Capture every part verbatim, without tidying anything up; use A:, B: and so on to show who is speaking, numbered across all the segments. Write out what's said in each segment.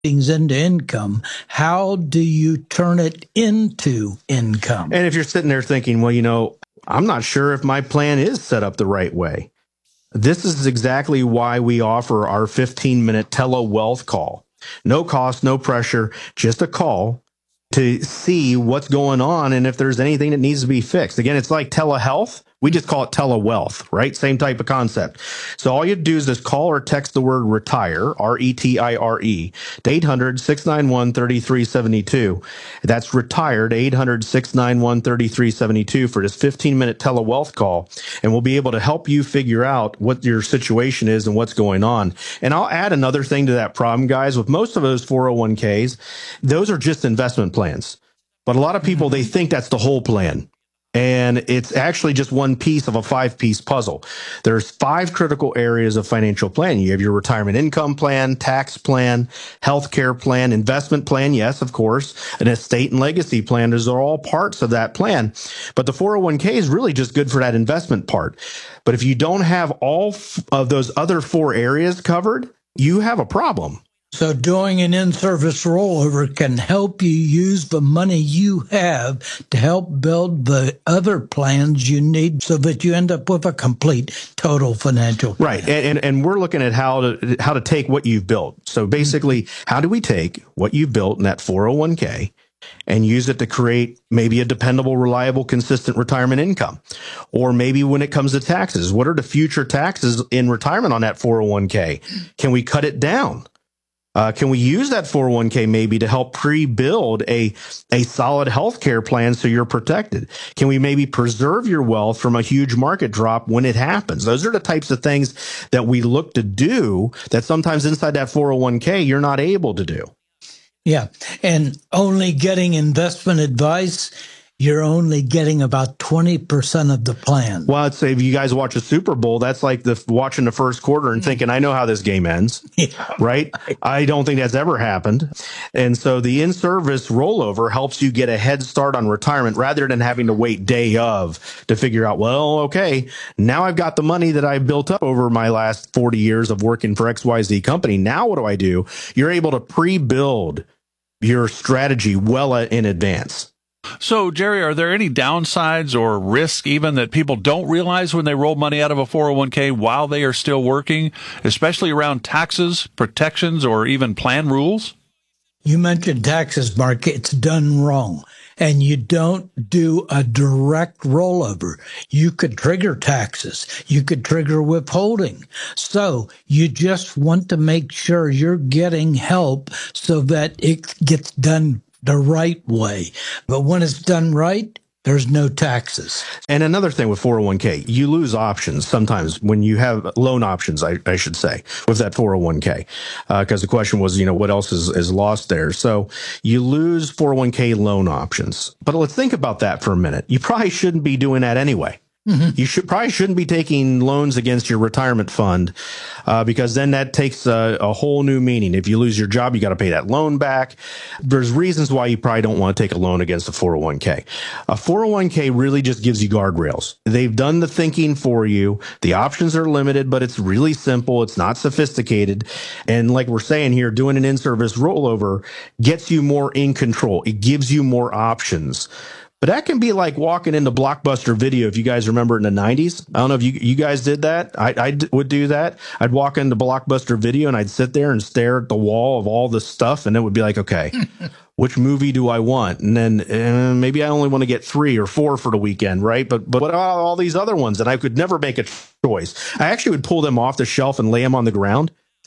A: into income. How do you turn it into income?
B: And if you're sitting there thinking, well, you know, I'm not sure if my plan is set up the right way. This is exactly why we offer our fifteen minute tele-wealth call. No cost, no pressure, just a call to see what's going on and if there's anything that needs to be fixed. Again, it's like telehealth. We just call it telewealth, right? Same type of concept. So all you do is just call or text the word retire, R E T I R E, to eight hundred, six nine one, three three seven two. That's retired, eight hundred, six nine one, three three seven two for this fifteen minute telewealth call. And we'll be able to help you figure out what your situation is and what's going on. And I'll add another thing to that problem, guys. With most of those four oh one k's, those are just investment plans. But a lot of people, they think that's the whole plan. And it's actually just one piece of a five-piece puzzle. There's five critical areas of financial planning. You have your retirement income plan, tax plan, healthcare plan, investment plan, yes, of course, an estate and legacy plan. Those are all parts of that plan. But the four oh one k is really just good for that investment part. But if you don't have all of those other four areas covered, you have a problem.
A: So doing an in-service rollover can help you use the money you have to help build the other plans you need so that you end up with a complete total financial plan.
B: Right. And, and, and we're looking at how to, how to take what you've built. So basically, how do we take what you've built in that four oh one k and use it to create maybe a dependable, reliable, consistent retirement income? Or maybe when it comes to taxes, what are the future taxes in retirement on that four oh one k? Can we cut it down? Uh, can we use that four oh one k maybe to help pre-build a, a solid healthcare plan so you're protected? Can we maybe preserve your wealth from a huge market drop when it happens? Those are the types of things that we look to do that sometimes inside that four oh one k you're not able to do.
A: Yeah, and only getting investment advice, you're only getting about twenty percent of the plan.
B: Well, I'd say if you guys watch a Super Bowl, that's like the watching the first quarter and thinking, I know how this game ends, yeah. Right? I don't think that's ever happened. And so the in-service rollover helps you get a head start on retirement rather than having to wait day of to figure out, well, okay, now I've got the money that I built up over my last forty years of working for X Y Z company. Now what do I do? You're able to pre-build your strategy well in advance.
C: So, Jerry, are there any downsides or risk even that people don't realize when they roll money out of a four oh one k while they are still working, especially around taxes, protections, or even plan rules?
A: You mentioned taxes, Mark. It's done wrong. And you don't do a direct rollover. You could trigger taxes. You could trigger withholding. So you just want to make sure you're getting help so that it gets done the right way. But when it's done right, there's no taxes.
B: And another thing with four oh one k, you lose options sometimes when you have loan options, I, I should say, with that four oh one k. Because uh, the question was, you know, what else is, is lost there? So you lose four oh one k loan options. But let's think about that for a minute. You probably shouldn't be doing that anyway. Mm-hmm. You should probably shouldn't be taking loans against your retirement fund uh, because then that takes a, a whole new meaning. If you lose your job, you got to pay that loan back. There's reasons why you probably don't want to take a loan against a four oh one k. A four oh one k really just gives you guardrails. They've done the thinking for you. The options are limited, but it's really simple. It's not sophisticated. And like we're saying here, doing an in-service rollover gets you more in control. It gives you more options. But that can be like walking into Blockbuster Video, if you guys remember in the nineties. I don't know if you you guys did that. I, I d- would do that. I'd walk into Blockbuster Video and I'd sit there and stare at the wall of all the stuff. And it would be like, okay, which movie do I want? And then uh, maybe I only want to get three or four for the weekend, right? But, but what about all these other ones? And I could never make a choice. I actually would pull them off the shelf and lay them on the ground.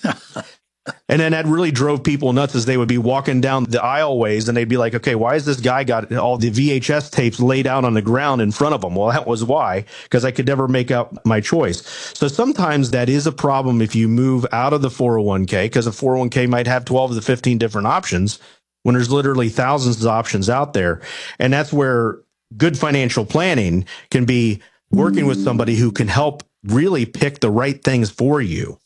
B: And then that really drove people nuts as they would be walking down the aisleways and they'd be like, okay, why has this guy got all the V H S tapes laid out on the ground in front of him? Well, that was why, because I could never make up my choice. So sometimes that is a problem if you move out of the four oh one k, because a four oh one k might have twelve to fifteen different options when there's literally thousands of options out there. And that's where good financial planning can be working with somebody who can help really pick the right things for you.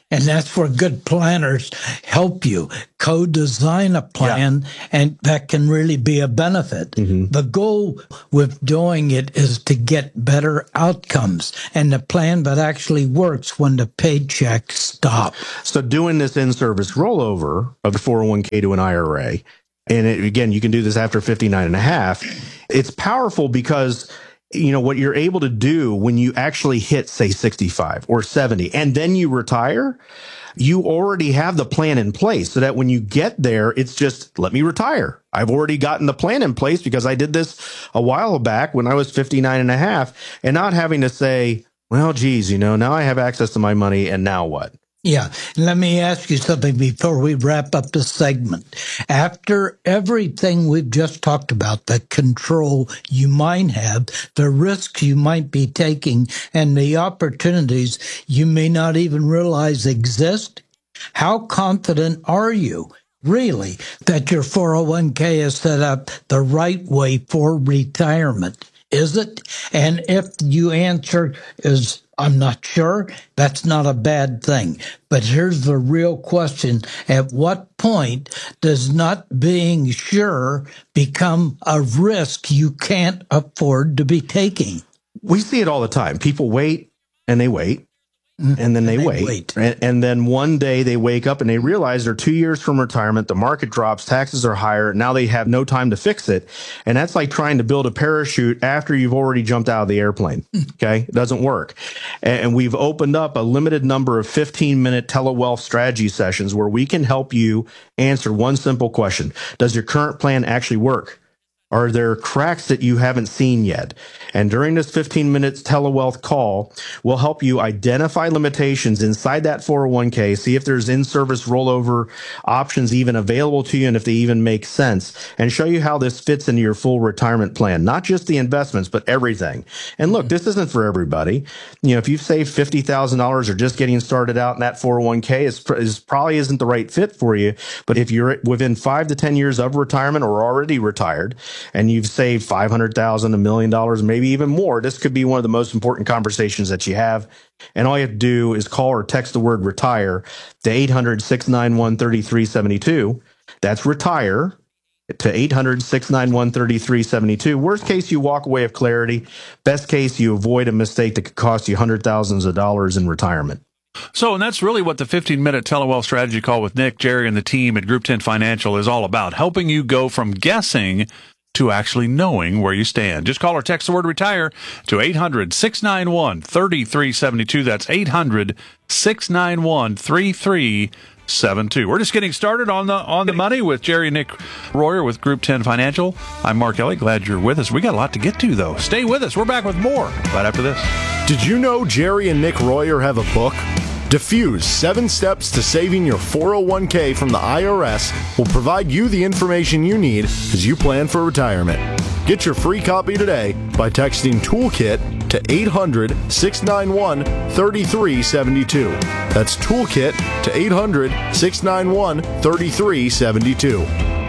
A: And that's where good planners help you co-design a plan, yeah. and that can really be a benefit. Mm-hmm. The goal with doing it is to get better outcomes and the plan that actually works when the paychecks stop.
B: So doing this in-service rollover of the four oh one k to an I R A, and it, again, you can do this after fifty-nine and a half, it's powerful because you know, what you're able to do when you actually hit, say, sixty-five or seventy, and then you retire, you already have the plan in place so that when you get there, it's just, let me retire. I've already gotten the plan in place because I did this a while back when I was fifty-nine and a half, and not having to say, well, geez, you know, now I have access to my money, and now what?
A: Yeah. Let me ask you something before we wrap up the segment. After everything we've just talked about, the control you might have, the risks you might be taking, and the opportunities you may not even realize exist, how confident are you, really, that your four oh one k is set up the right way for retirement? Is it? And if you answer is, I'm not sure, that's not a bad thing. But here's the real question. At what point does not being sure become a risk you can't afford to be taking?
B: We see it all the time. People wait and they wait. And then they, and they wait, wait. And, and then one day they wake up and they realize they're two years from retirement. The market drops, taxes are higher. Now they have no time to fix it. And that's like trying to build a parachute after you've already jumped out of the airplane. Okay. It doesn't work. And we've opened up a limited number of fifteen minute telewealth strategy sessions where we can help you answer one simple question. Does your current plan actually work? Are there cracks that you haven't seen yet? And during this fifteen minutes telewealth call, we'll help you identify limitations inside that four oh one k, see if there's in-service rollover options even available to you and if they even make sense, and show you how this fits into your full retirement plan, not just the investments, but everything. And look, this isn't for everybody. You know, if you've saved fifty thousand dollars or just getting started out in that four oh one k, is is probably isn't the right fit for you. But if you're within five to ten years of retirement or already retired, and you've saved five hundred thousand dollars, a million dollars, maybe even more, this could be one of the most important conversations that you have. And all you have to do is call or text the word retire to eight hundred, six nine one, three three seven two. That's retire to eight hundred, six nine one, three three seven two. Worst case, you walk away with clarity. Best case, you avoid a mistake that could cost you hundred thousands of dollars in retirement.
C: So, and that's really what the fifteen minute telewealth strategy call with Nick, Jerry, and the team at Group ten Financial is all about, helping you go from guessing to actually knowing where you stand. Just call or text the word retire to eight hundred, six nine one, three three seven two. That's eight hundred, six nine one, three three seven two. We're just getting started on the on the money with Jerry and Nick Royer with Group ten Financial. I'm Mark Ellie. Glad you're with us. We got a lot to get to, though. Stay with us. We're back with more right after this.
D: Did you know Jerry and Nick Royer have a book? Diffuse, Seven Steps to Saving Your four oh one k from the I R S will provide you the information you need as you plan for retirement. Get your free copy today by texting Toolkit to eight hundred, six nine one, three three seven two. That's Toolkit to eight hundred, six nine one, three three seven two.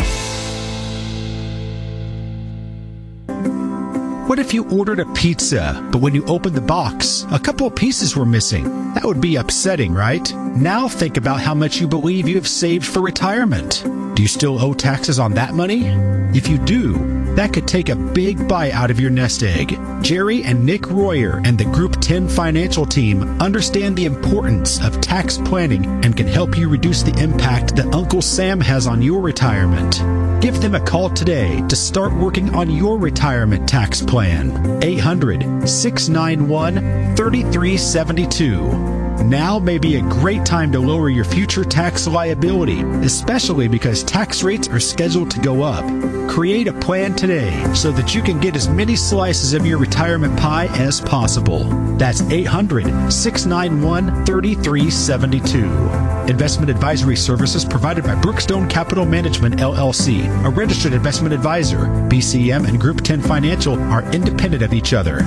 E: What if you ordered a pizza, but when you opened the box, a couple of pieces were missing? That would be upsetting, right? Now think about how much you believe you have saved for retirement. Do you still owe taxes on that money? If you do, that could take a big bite out of your nest egg. Jerry and Nick Royer and the Group ten Financial team understand the importance of tax planning and can help you reduce the impact that Uncle Sam has on your retirement. Give them a call today to start working on your retirement tax plan. eight hundred, six nine one, three three seven two. Now may be a great time to lower your future tax liability, especially because tax rates are scheduled to go up. Create a plan today so that you can get as many slices of your retirement pie as possible. That's eight hundred, six nine one, three three seven two. Investment advisory services provided by Brookstone Capital Management, L L C, a registered investment advisor. B C M and Group ten Financial are independent of each other.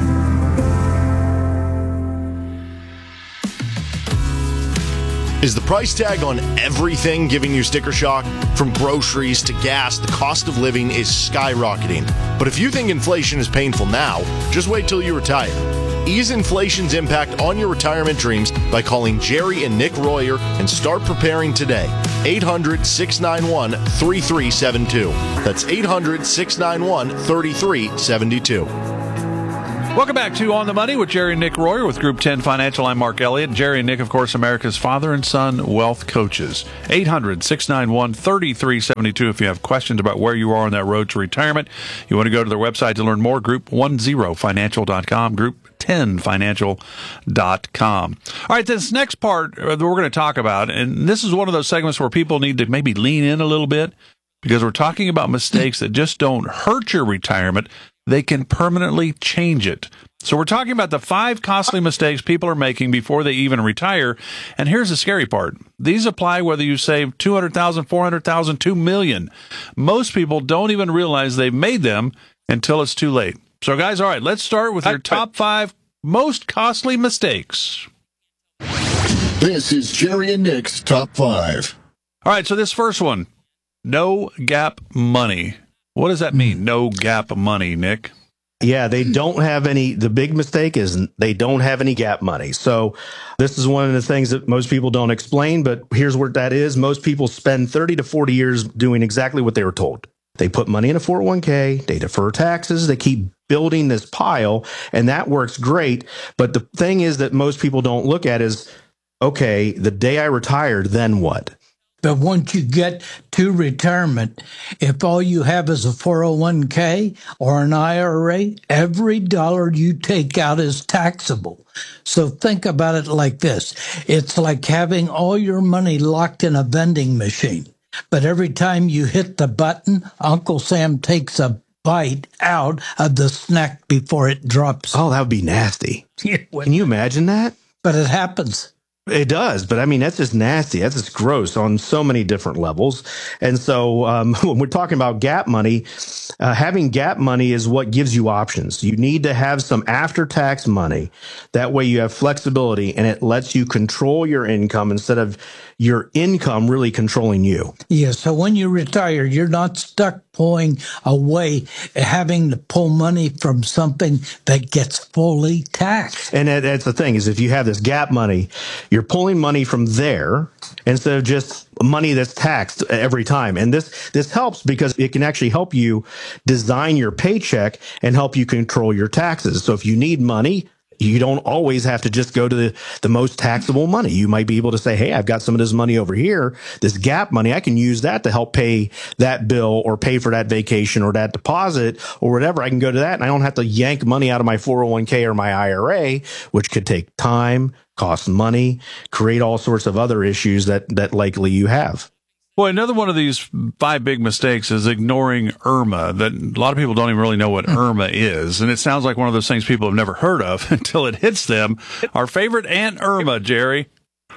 D: Is the price tag on everything giving you sticker shock? From groceries to gas, the cost of living is skyrocketing. But if you think inflation is painful now, just wait till you retire. Ease inflation's impact on your retirement dreams by calling Jerry and Nick Royer and start preparing today. eight hundred, six nine one, three three seven two. That's eight hundred, six nine one, three three seven two.
C: Welcome back to On the Money with Jerry and Nick Royer with Group ten Financial. I'm Mark Elliott. Jerry and Nick, of course, America's father and son wealth coaches. eight hundred, six nine one, three three seven two if you have questions about where you are on that road to retirement. You want to go to their website to learn more, group ten financial dot com, group ten financial dot com. All right, this next part that we're going to talk about, and this is one of those segments where people need to maybe lean in a little bit because we're talking about mistakes that just don't hurt your retirement. They can permanently change it. So we're talking about the five costly mistakes people are making before they even retire. And here's the scary part. These apply whether you save two hundred thousand dollars, four hundred thousand dollars, two million dollars. Most people don't even realize they've made them until it's too late. So guys, all right, let's start with your top five most costly mistakes.
F: This is Jerry and Nick's Top five.
C: All right, so this first one, no gap money. What does that mean, no gap money, Nick?
B: Yeah, they don't have any. The big mistake is they don't have any gap money. So this is one of the things that most people don't explain, but here's what that is. Most people spend thirty to forty years doing exactly what they were told. They put money in a four oh one k, they defer taxes, they keep building this pile, and that works great. But the thing is that most people don't look at is, okay, the day I retired, then what?
A: But once you get to retirement, if all you have is a four oh one k or an I R A, every dollar you take out is taxable. So think about it like this. It's like having all your money locked in a vending machine. But every time you hit the button, Uncle Sam takes a bite out of the snack before it drops.
B: Oh, that would be nasty. Can you imagine that?
A: But it happens.
B: It does, but I mean, that's just nasty. That's just gross on so many different levels. And so um, when we're talking about gap money, uh, having gap money is what gives you options. You need to have some after-tax money. That way you have flexibility, and it lets you control your income instead of your income really controlling you.
A: Yeah, so when you retire, you're not stuck pulling away, having to pull money from something that gets fully taxed.
B: And that, that's the thing, is if you have this gap money, you're pulling money from there instead of just money that's taxed every time. And this this helps because it can actually help you design your paycheck and help you control your taxes. So if you need money, you don't always have to just go to the, the most taxable money. You might be able to say, hey, I've got some of this money over here, this gap money. I can use that to help pay that bill or pay for that vacation or that deposit or whatever. I can go to that and I don't have to yank money out of my four oh one k or my I R A, which could take time, cost money, create all sorts of other issues that, that likely you have.
C: Well, another one of these five big mistakes is ignoring IRMA. That a lot of people don't even really know what IRMA is. And it sounds like one of those things people have never heard of until it hits them. Our favorite Aunt Irma, Jerry.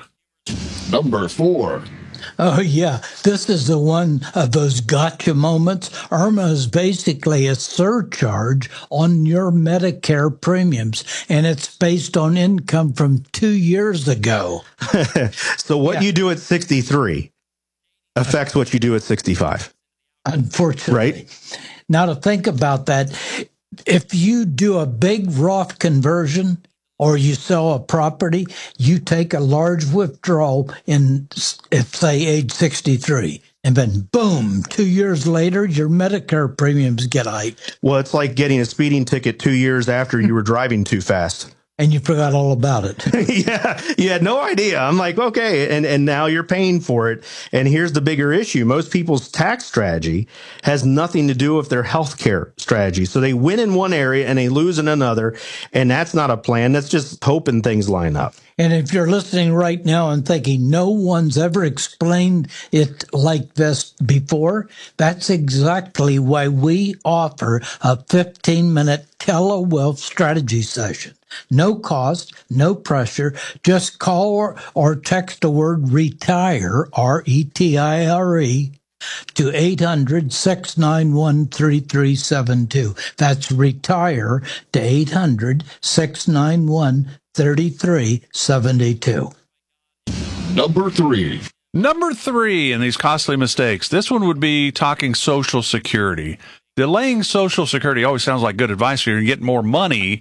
F: Number four.
A: Oh, yeah. This is the one of those gotcha moments. IRMA is basically a surcharge on your Medicare premiums, and it's based on income from two years ago.
B: So what
A: Yeah.
B: you do at sixty-three affects what you do at sixty-five.
A: Unfortunately.
B: Right.
A: Now to think about that, if you do a big Roth conversion or you sell a property, you take a large withdrawal in, if say, age sixty-three. And then, boom, two years later, your Medicare premiums get hiked.
B: Well, it's like getting a speeding ticket two years after you were driving too fast.
A: And you forgot all about it.
B: Yeah, you had no idea. I'm like, okay, and, and now you're paying for it. And here's the bigger issue. Most people's tax strategy has nothing to do with their healthcare strategy. So they win in one area and they lose in another. And that's not a plan. That's just hoping things line up.
A: And if you're listening right now and thinking no one's ever explained it like this before, that's exactly why we offer a fifteen-minute telewealth strategy session. No cost, no pressure. Just call or, or text the word RETIRE, R E T I R E, to eight hundred, six nine one, three three seven two. That's RETIRE to eight hundred, six nine one, three three seven two.
F: Number three.
C: Number three in these costly mistakes. This one would be talking Social Security. Delaying Social Security always sounds like good advice. You're going to get more money,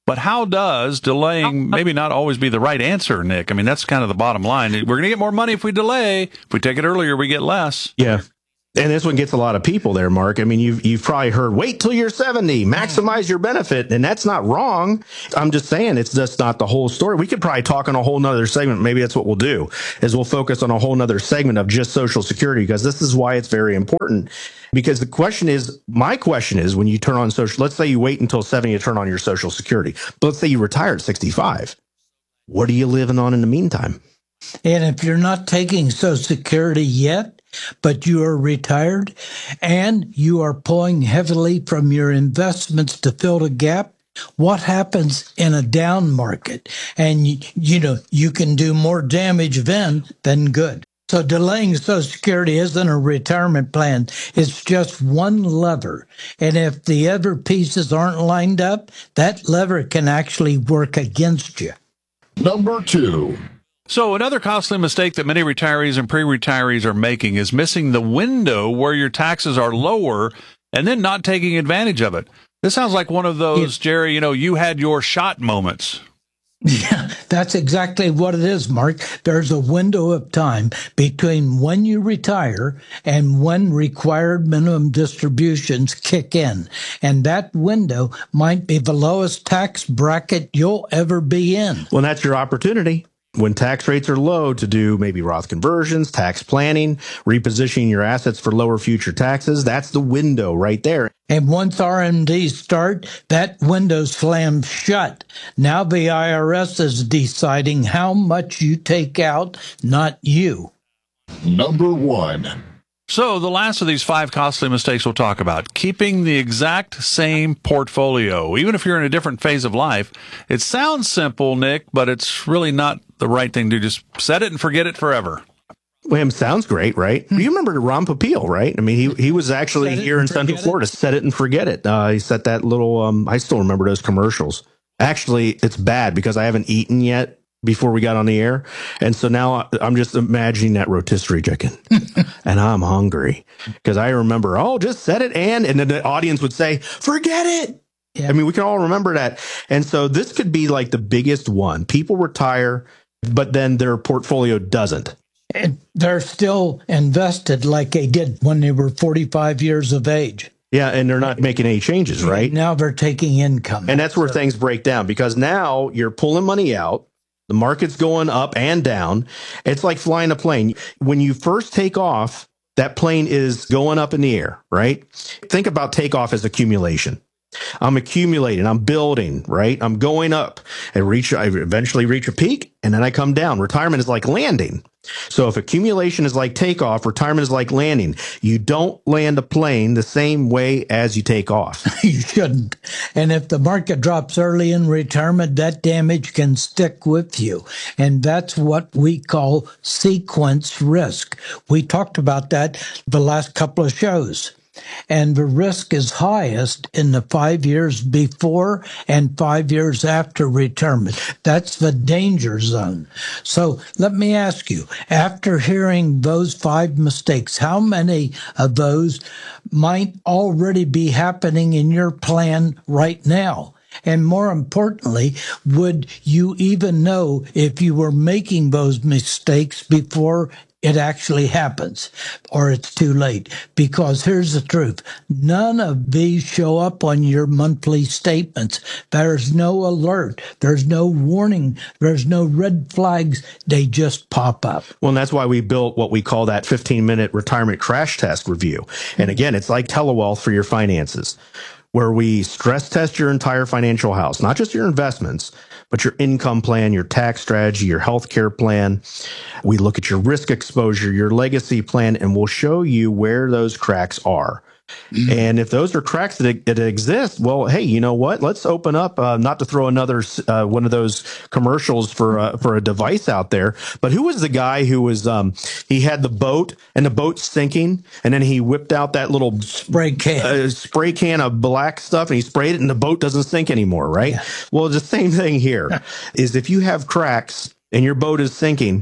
C: But how does delaying maybe not always be the right answer, Nick? I mean, that's kind of the bottom line. We're going to get more money if we delay. If we take it earlier, we get less.
B: Yeah. And this one gets a lot of people there, Mark. I mean, you've, you've probably heard, wait till you're seventy, maximize your benefit. And that's not wrong. I'm just saying it's just not the whole story. We could probably talk on a whole nother segment. Maybe that's what we'll do, is we'll focus on a whole nother segment of just Social Security, because this is why it's very important. Because the question is, my question is, when you turn on social, let's say you wait until seventy to turn on your Social Security, but let's say you retire at sixty-five. What are you living on in the meantime?
A: And if you're not taking Social Security yet, but you are retired and you are pulling heavily from your investments to fill the gap, what happens in a down market? And, you, you know, you can do more damage then than good. So delaying Social Security isn't a retirement plan. It's just one lever. And if the other pieces aren't lined up, that lever can actually work against you.
F: Number two.
C: So another costly mistake that many retirees and pre-retirees are making is missing the window where your taxes are lower and then not taking advantage of it. This sounds like one of those, Jerry, you know, you had your shot moments.
A: Yeah, that's exactly what it is, Mark. There's a window of time between when you retire and when required minimum distributions kick in. And that window might be the lowest tax bracket you'll ever be in.
B: Well, that's your opportunity. When tax rates are low, to do maybe Roth conversions, tax planning, repositioning your assets for lower future taxes. That's the window right there.
A: And once R M Ds start, that window slams shut. Now the I R S is deciding how much you take out, not you.
F: Number one.
C: So the last of these five costly mistakes we'll talk about, keeping the exact same portfolio. Even if you're in a different phase of life, it sounds simple, Nick, but it's really not the right thing to just set it and forget it forever.
B: Well, sounds great, right? Hmm. You remember Ron Popeil, right? I mean, he he was actually here in Central Florida. Set it and forget it. Uh, he set that little, um, I still remember those commercials. Actually, it's bad because I haven't eaten yet before we got on the air. And so now I'm just imagining that rotisserie chicken and I'm hungry because I remember, oh, just set it. And, and then the audience would say, forget it. Yeah. I mean, we can all remember that. And so this could be like the biggest one. People retire, but then their portfolio doesn't.
A: And they're still invested like they did when they were forty-five years of age.
B: Yeah, and they're not making any changes, right?
A: Now they're taking income.
B: And that's where so. things break down because now you're pulling money out. The market's going up and down. It's like flying a plane. When you first take off, that plane is going up in the air, right? Think about takeoff as accumulation. I'm accumulating, I'm building, right? I'm going up and reach, I eventually reach a peak and then I come down. Retirement is like landing. So if accumulation is like takeoff, retirement is like landing. You don't land a plane the same way as you take off.
A: You shouldn't. And if the market drops early in retirement, that damage can stick with you. And that's what we call sequence risk. We talked about that the last couple of shows. And the risk is highest in the five years before and five years after retirement. That's the danger zone. So let me ask you, after hearing those five mistakes, how many of those might already be happening in your plan right now? And more importantly, would you even know if you were making those mistakes before it actually happens, or it's too late? Because here's the truth. None of these show up on your monthly statements. There's no alert. There's no warning. There's no red flags. They just pop up.
B: Well, and that's why we built what we call that fifteen minute retirement crash test review. And again, it's like telewealth for your finances, where we stress test your entire financial house, not just your investments, but your income plan, your tax strategy, your healthcare plan. We look at your risk exposure, your legacy plan, and we'll show you where those cracks are. Mm-hmm. And if those are cracks that, that exist, well, hey, you know what? Let's open up, uh, not to throw another uh, one of those commercials for uh, for a device out there. But who was the guy who was um, he had the boat and the boat's sinking, and then he whipped out that little
A: spray can,
B: uh, spray can of black stuff, and he sprayed it, and the boat doesn't sink anymore, right? Yeah. Well, the same thing here is if you have cracks and your boat is sinking,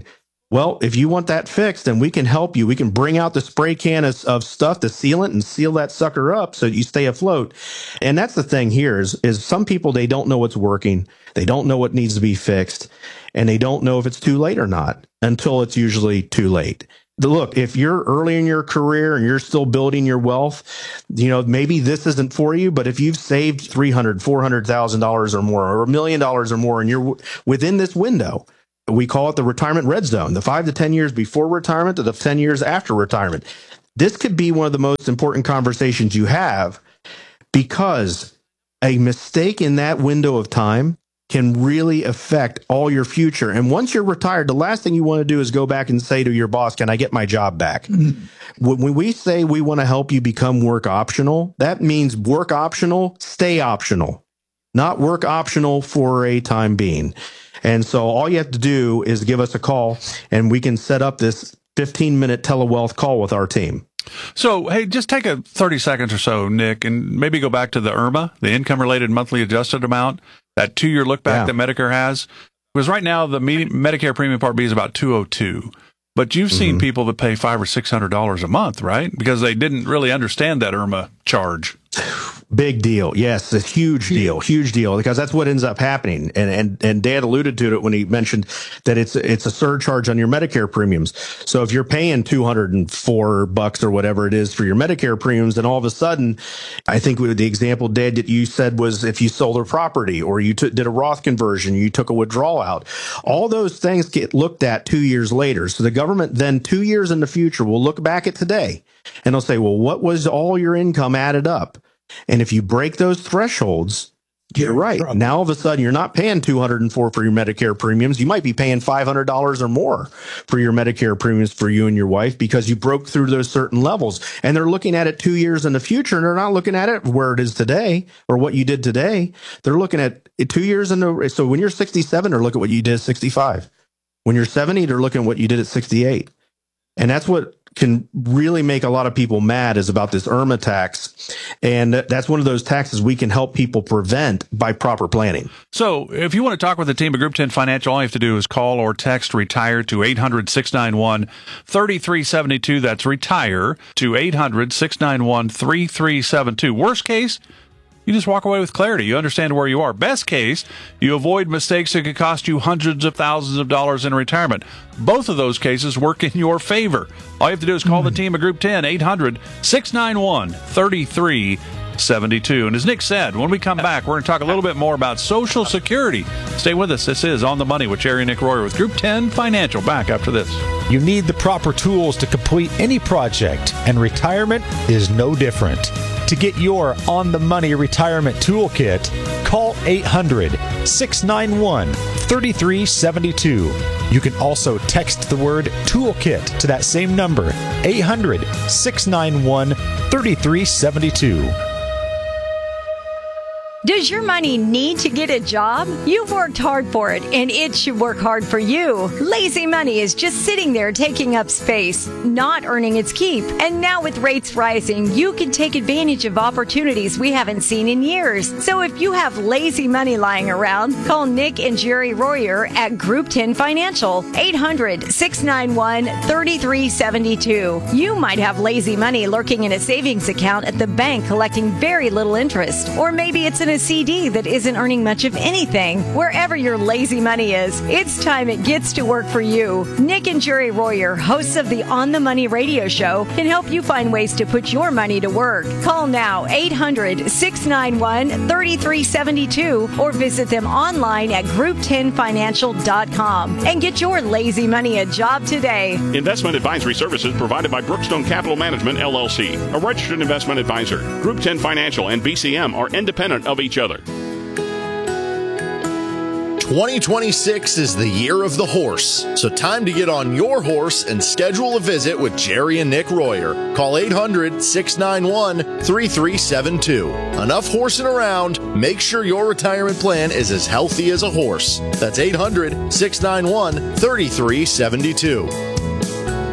B: Well, if you want that fixed, then we can help you. We can bring out the spray can of, of stuff to seal it and seal that sucker up so you stay afloat. And that's the thing here is, is some people, they don't know what's working. They don't know what needs to be fixed, and they don't know if it's too late or not until it's usually too late. Look, if you're early in your career and you're still building your wealth, you know, maybe this isn't for you, but if you've saved three hundred thousand dollars, four hundred thousand dollars or more, or a million dollars or more, and you're w- within this window, we call it the retirement red zone, the five to ten years before retirement to the ten years after retirement. This could be one of the most important conversations you have, because a mistake in that window of time can really affect all your future. And once you're retired, the last thing you want to do is go back and say to your boss, can I get my job back? Mm-hmm. When we say we want to help you become work optional, that means work optional, stay optional, not work optional for a time being. And so all you have to do is give us a call, and we can set up this fifteen minute telewealth call with our team.
C: So, hey, just take a thirty seconds or so, Nick, and maybe go back to the I R M A, the income-related monthly adjusted amount, that two-year look-back yeah. that Medicare has. Because right now, the Medicare Premium Part B is about two hundred two dollars. But you've seen mm-hmm. people that pay five hundred or six hundred dollars a month, right? Because they didn't really understand that I R M A charge.
B: Big deal. Yes, a huge deal, huge deal, because that's what ends up happening. And and and Dad alluded to it when he mentioned that it's it's a surcharge on your Medicare premiums. So if you're paying two hundred four bucks or whatever it is for your Medicare premiums, then all of a sudden, I think the example, Dad, that you said was if you sold a property or you t- did a Roth conversion, you took a withdrawal out, all those things get looked at two years later. So the government then two years in the future will look back at today and they'll say, well, what was all your income added up? And if you break those thresholds, you're right. Now, all of a sudden, you're not paying two hundred four for your Medicare premiums. You might be paying five hundred dollars or more for your Medicare premiums for you and your wife because you broke through those certain levels. And they're looking at it two years in the future, and they're not looking at it where it is today or what you did today. They're looking at it two years in the. So when you're sixty-seven, they're looking at what you did at sixty-five. When you're seventy, they're looking at what you did at sixty-eight. And that's what can really make a lot of people mad is about this I R M A tax. And that's one of those taxes we can help people prevent by proper planning.
C: So if you want to talk with the team at Group ten Financial, all you have to do is call or text RETIRE to eight hundred, six nine one, three three seven two. That's RETIRE to eight hundred, six nine one, three three seven two. Worst case, you just walk away with clarity. You understand where you are. Best case, you avoid mistakes that could cost you hundreds of thousands of dollars in retirement. Both of those cases work in your favor. All you have to do is call the team at Group ten, eight hundred, six nine one, three three seven two. And as Nick said, when we come back, we're going to talk a little bit more about Social Security. Stay with us. This is On the Money with Jerry and Nick Royer with Group ten Financial. Back after this.
E: You need the proper tools to complete any project, and retirement is no different. To get your On the Money retirement toolkit, call eight hundred, six nine one, three three seven two. You can also text the word toolkit to that same number, eight hundred, six nine one, three three seven two.
G: Does your money need to get a job? You've worked hard for it, and it should work hard for you. Lazy money is just sitting there taking up space, not earning its keep. And now with rates rising, you can take advantage of opportunities we haven't seen in years. So if you have lazy money lying around, call Nick and Jerry Royer at Group ten Financial, eight hundred, six nine one, three three seven two. You might have lazy money lurking in a savings account at the bank collecting very little interest. Or maybe it's in a C D that isn't earning much of anything. Wherever your lazy money is, it's time it gets to work for you. Nick and Jerry Royer, hosts of the On the Money radio show, can help you find ways to put your money to work. Call now, eight hundred, six nine one, three three seven two, or visit them online at group ten financial dot com and get your lazy money a job today.
H: Investment advisory services provided by Brookstone Capital Management, L L C, a registered investment advisor. Group ten Financial and B C M are independent of each other.
D: twenty twenty-six is the year of the horse, so time to get on your horse and schedule a visit with Jerry and Nick Royer. Call eight hundred, six nine one, three three seven two. Enough horsing around. Make sure your retirement plan is as healthy as a horse. That's eight hundred, six nine one, three three seven two.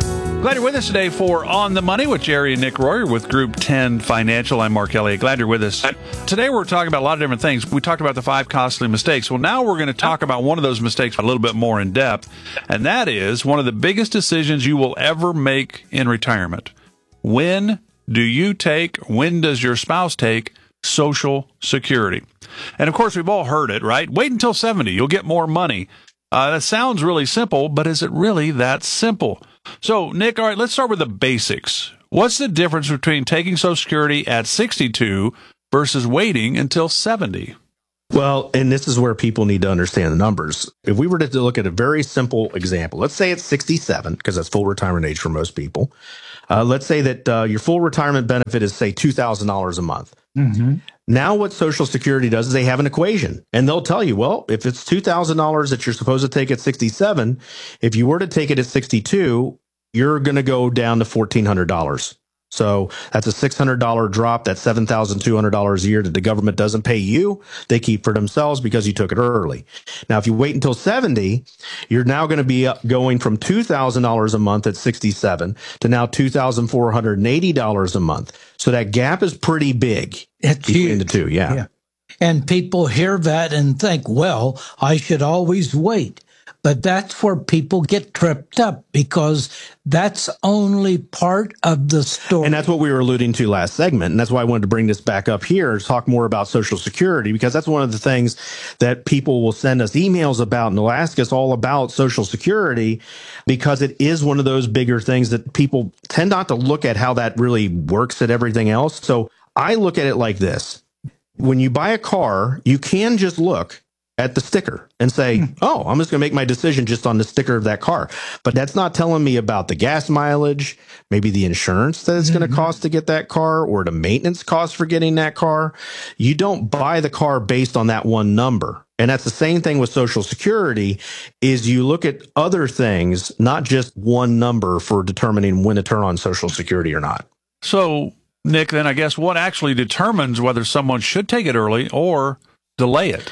C: Glad you're with us today for On the Money with Jerry and Nick Royer with Group ten Financial. I'm Mark Elliott. Glad you're with us. Today we're talking about a lot of different things. We talked about the five costly mistakes. Well, now we're going to talk about one of those mistakes a little bit more in depth, and that is one of the biggest decisions you will ever make in retirement. When do you take, when does your spouse take Social Security? And of course, we've all heard it, right? Wait until seventy, you'll get more money. Uh, that sounds really simple, but is it really that simple? So, Nick, all right, let's start with the basics. What's the difference between taking Social Security at sixty-two versus waiting until seventy?
B: Well, and this is where people need to understand the numbers. If we were to look at a very simple example, let's say it's sixty-seven, because that's full retirement age for most people. Uh, let's say that uh, your full retirement benefit is, say, two thousand dollars a month. Mm-hmm. Now what Social Security does is they have an equation, and they'll tell you, well, if it's two thousand dollars that you're supposed to take at sixty-seven, if you were to take it at sixty-two, you're going to go down to fourteen hundred dollars. So that's a six hundred dollars drop. That's seven thousand two hundred dollars a year that the government doesn't pay you. They keep for themselves because you took it early. Now, if you wait until seventy, you're now going to be going from two thousand dollars a month at sixty-seven to now two thousand four hundred eighty dollars a month. So that gap is pretty big
A: It's
B: between
A: huge.
B: the two. Yeah.
A: Yeah. And people hear that and think, well, I should always wait. But that's where people get tripped up, because that's only part of the story.
B: And that's what we were alluding to last segment. And that's why I wanted to bring this back up here to talk more about Social Security, because that's one of the things that people will send us emails about and they'll ask us all about Social Security, because it is one of those bigger things that people tend not to look at how that really works at everything else. So I look at it like this. When you buy a car, you can just look at the sticker and say, oh, I'm just going to make my decision just on the sticker of that car. But that's not telling me about the gas mileage, maybe the insurance that it's mm-hmm. going to cost to get that car, or the maintenance cost for getting that car. You don't buy the car based on that one number. And that's the same thing with Social Security, is you look at other things, not just one number for determining when to turn on Social Security or not.
C: So, Nick, then I guess what actually determines whether someone should take it early or delay it?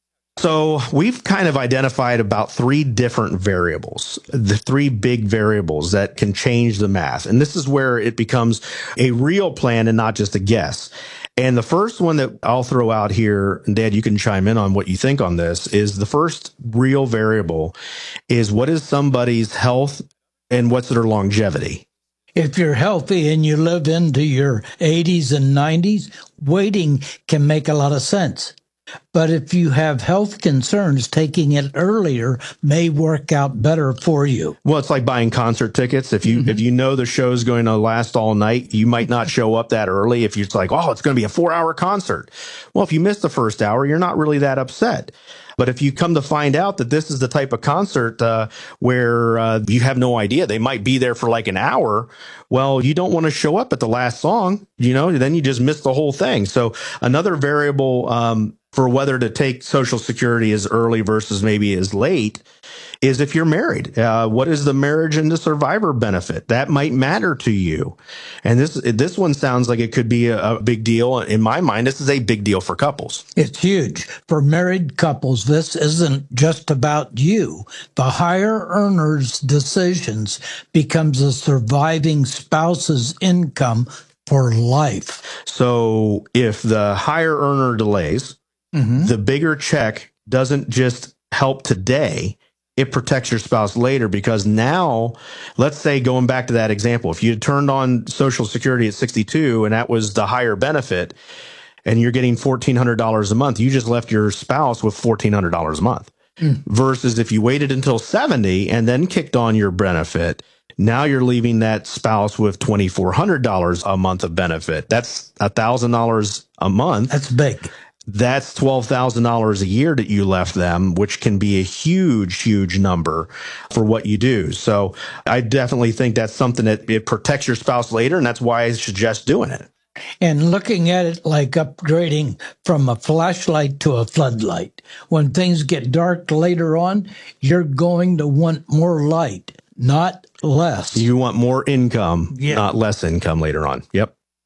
B: So we've kind of identified about three different variables, the three big variables that can change the math. And this is where it becomes a real plan and not just a guess. And the first one that I'll throw out here, and Dad, you can chime in on what you think on this, is the first real variable is what is somebody's health and what's their longevity.
A: If you're healthy and you live into your eighties and nineties, waiting can make a lot of sense. But if you have health concerns, taking it earlier may work out better for you.
B: Well, it's like buying concert tickets. If you mm-hmm. if you know the show's going to last all night, you might not show up that early. If you're like, oh, it's going to be a four-hour concert. Well, if you miss the first hour, you're not really that upset. But if you come to find out that this is the type of concert uh, where uh, you have no idea, they might be there for like an hour, well, you don't want to show up at the last song, you know, then you just miss the whole thing. So another variable um, for whether to take Social Security as early versus maybe as late is if you're married. Uh, what is the marriage and the survivor benefit? That might matter to you. And this this one sounds like it could be a, a big deal. In my mind, this is a big deal for couples.
A: It's huge. For married couples, this isn't just about you. The higher earner's decisions becomes a surviving spouse's income for life.
B: So if the higher earner delays, mm-hmm. the bigger check doesn't just help today, it protects your spouse later, because now, let's say, going back to that example, if you had turned on Social Security at sixty-two and that was the higher benefit and you're getting fourteen hundred dollars a month, you just left your spouse with fourteen hundred dollars a month. Mm. Versus if you waited until seventy and then kicked on your benefit, now you're leaving that spouse with twenty-four hundred dollars a month of benefit. That's one thousand dollars a month.
A: That's big.
B: That's twelve thousand dollars a year that you left them, which can be a huge, huge number for what you do. So I definitely think that's something that it protects your spouse later, and that's why I suggest doing it.
A: And looking at it like upgrading from a flashlight to a floodlight. When things get dark later on, you're going to want more light, not less.
B: You want more income, yeah. not less income later on. Yep.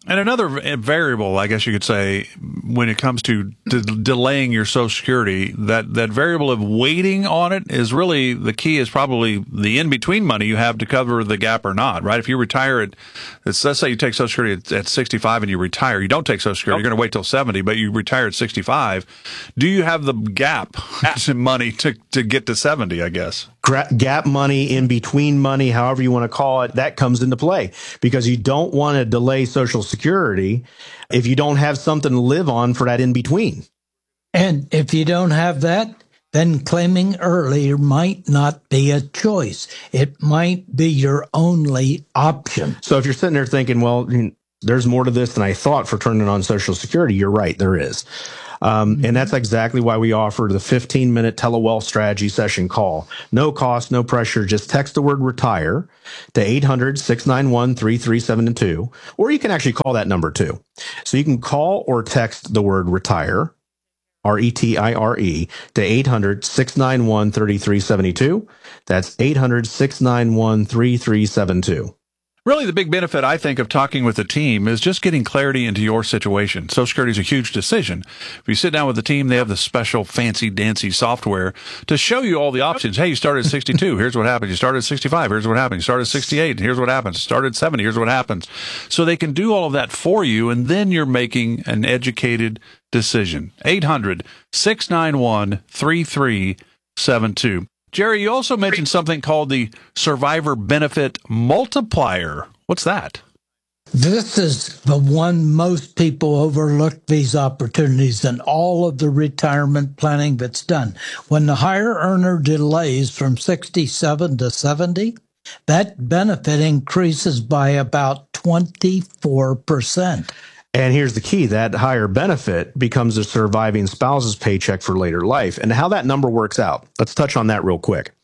C: And another variable, I guess you could say, when it comes to de- delaying your Social Security, that, that variable of waiting on it is really the key is probably the in-between money you have to cover the gap or not, right? If you retire at, let's say you take Social Security at, at sixty-five and you retire, you don't take Social Security, nope. You're going to wait till seventy, but you retire at sixty-five. Do you have the gap money to, to get to seventy, I guess?
B: Gap money, in between money, however you want to call it, that comes into play because you don't want to delay Social Security if you don't have something to live on for that in between.
A: And if you don't have that, then claiming earlier might not be a choice. It might be your only option.
B: So if you're sitting there thinking, well, there's more to this than I thought for turning on Social Security, you're right, there is. Um, mm-hmm. And that's exactly why we offer the fifteen minute telewealth strategy session call. No cost, no pressure. Just text the word retire to eight hundred, six nine one, three three seven two, or you can actually call that number too. So you can call or text the word retire, R E T I R E, to eight hundred, six nine one, three three seven two. That's eight hundred, six nine one, three three seven two.
C: Really, the big benefit, I think, of talking with the team is just getting clarity into your situation. Social Security is a huge decision. If you sit down with the team, they have the special fancy-dancy software to show you all the options. Hey, you started at sixty-two. Here's what happens. You started at sixty-five. Here's what happens. You started at sixty-eight. Here's what happens. You started at seventy. Here's what happens. So they can do all of that for you, and then you're making an educated decision. eight hundred, six nine one, three three seven two. Jerry, you also mentioned something called the Survivor Benefit Multiplier. What's that?
A: This is the one most people overlook these opportunities in all of the retirement planning that's done. When the higher earner delays from sixty-seven to seventy, that benefit increases by about twenty-four percent.
B: And here's the key, that higher benefit becomes a surviving spouse's paycheck for later life. And how that number works out, let's touch on that real quick.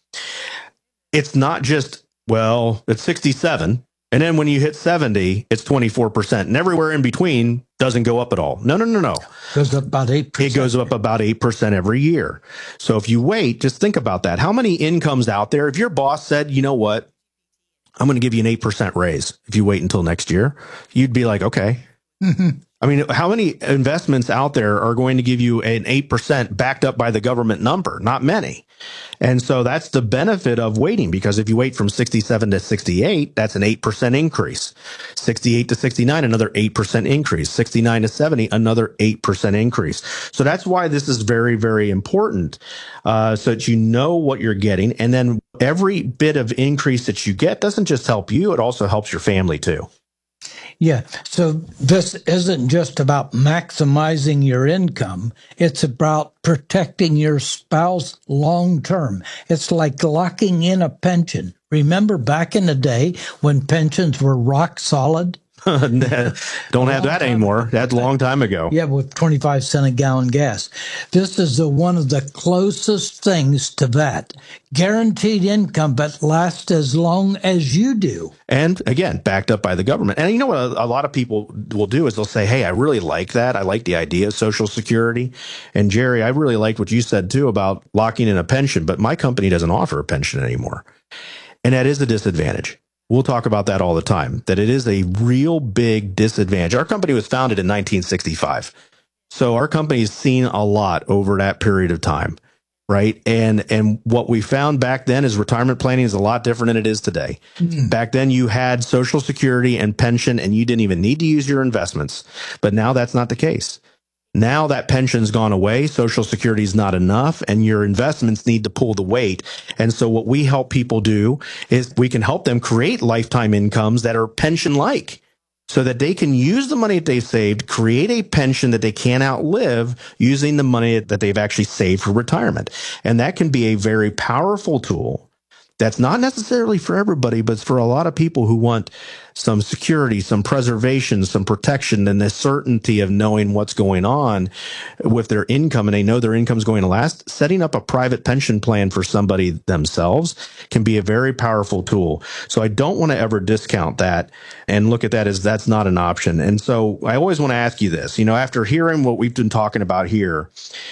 B: It's not just, well, it's sixty-seven, and then when you hit seventy, it's twenty-four percent. And everywhere in between doesn't go up at all. No, no, no, no.
A: It goes up about eight percent.
B: It goes up about eight percent every year. So if you wait, just think about that. How many incomes out there, if your boss said, you know what, I'm going to give you an eight percent raise if you wait until next year, you'd be like, okay. Mm-hmm. I mean, how many investments out there are going to give you an eight percent backed up by the government number? Not many. And so that's the benefit of waiting, because if you wait from sixty-seven to sixty-eight, that's an eight percent increase. sixty-eight to sixty-nine, another eight percent increase. sixty-nine to seventy, another eight percent increase. So that's why this is very, very important, uh, so that you know what you're getting. And then every bit of increase that you get doesn't just help you, it also helps your family too.
A: Yeah. So this isn't just about maximizing your income. It's about protecting your spouse long term. It's like locking in a pension. Remember back in the day when pensions were rock solid?
B: Don't have that anymore. That's a long time ago.
A: Yeah, with twenty-five cent a gallon gas. This is the, one of the closest things to that. Guaranteed income, but lasts as long as you do.
B: And again, backed up by the government. And you know what a, a lot of people will do is they'll say, hey, I really like that. I like the idea of Social Security. And Jerry, I really liked what you said too about locking in a pension, but my company doesn't offer a pension anymore. And that is a disadvantage. We'll talk about that all the time, that it is a real big disadvantage. Our company was founded in nineteen sixty-five. So our company has seen a lot over that period of time, right? And and what we found back then is retirement planning is a lot different than it is today. Mm-hmm. Back then you had Social Security and pension and you didn't even need to use your investments. But now that's not the case. Now that pension's gone away, Social Security is not enough, and your investments need to pull the weight. And so what we help people do is we can help them create lifetime incomes that are pension-like so that they can use the money that they've saved, create a pension that they can't outlive using the money that they've actually saved for retirement. And that can be a very powerful tool. That's not necessarily for everybody, but it's for a lot of people who want some security, some preservation, some protection, and the certainty of knowing what's going on with their income, and they know their income is going to last. Setting up a private pension plan for somebody themselves can be a very powerful tool. So I don't want to ever discount that and look at that as that's not an option. And so I always want to ask you this, you know, after hearing what we've been talking about here,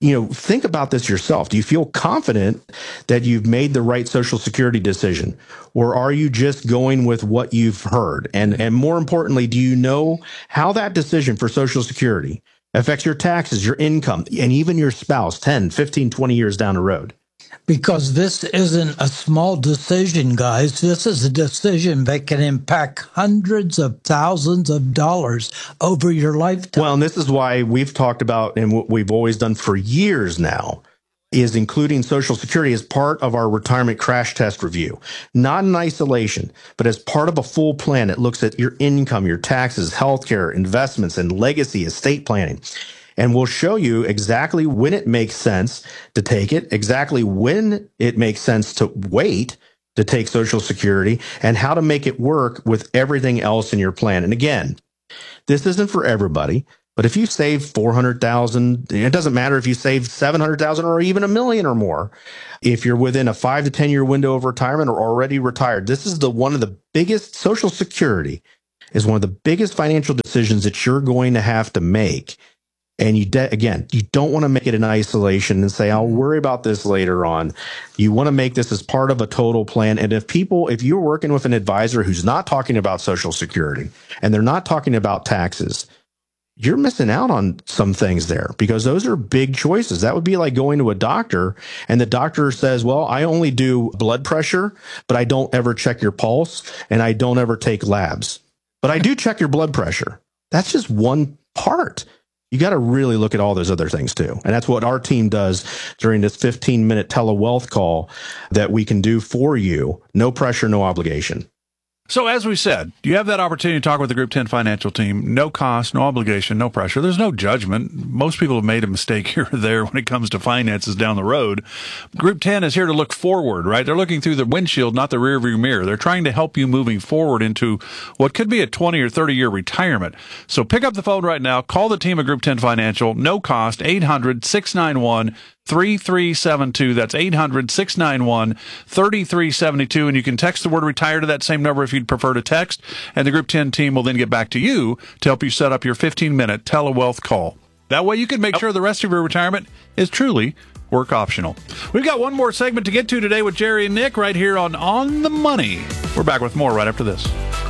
B: you know, think about this yourself. Do you feel confident that you've made the right Social Security decision, or are you just going with what you've heard? And, and more importantly, do you know how that decision for Social Security affects your taxes, your income, and even your spouse ten, fifteen, twenty years down the road?
A: Because this isn't a small decision, guys. This is a decision that can impact hundreds of thousands of dollars over your lifetime.
B: Well, and this is why we've talked about, and what we've always done for years now, is including Social Security as part of our retirement crash test review. Not in isolation, but as part of a full plan that looks at your income, your taxes, healthcare, investments, and legacy estate planning. And we'll show you exactly when it makes sense to take it, exactly when it makes sense to wait to take Social Security, and how to make it work with everything else in your plan. And again, this isn't for everybody, but if you save four hundred thousand dollars, it doesn't matter if you save seven hundred thousand dollars or even a million or more. If you're within a five to ten year window of retirement or already retired, this is the one of the biggest. Social Security is one of the biggest financial decisions that you're going to have to make. And you, de- again, you don't want to make it in isolation and say, I'll worry about this later on. You want to make this as part of a total plan. And if people, if you're working with an advisor who's not talking about Social Security and they're not talking about taxes, you're missing out on some things there, because those are big choices. That would be like going to a doctor and the doctor says, well, I only do blood pressure, but I don't ever check your pulse and I don't ever take labs, but I do check your blood pressure. That's just one part. You got to really look at all those other things too. And that's what our team does during this fifteen minute telewealth call that we can do for you. No pressure, no obligation.
C: So as we said, you have that opportunity to talk with the Group ten Financial team. No cost, no obligation, no pressure. There's no judgment. Most people have made a mistake here or there when it comes to finances down the road. Group ten is here to look forward, right? They're looking through the windshield, not the rearview mirror. They're trying to help you moving forward into what could be a twenty or thirty year retirement. So pick up the phone right now. Call the team at Group ten Financial. No cost, eight hundred, six nine one, three three seven two. That's eight hundred, six nine one, three three seven two. And you can text the word retire to that same number if you'd prefer to text. And the Group ten team will then get back to you to help you set up your fifteen minute telewealth call. That way you can make sure the rest of your retirement is truly work optional. We've got one more segment to get to today with Jerry and Nick right here on On the Money. We're back with more right after this.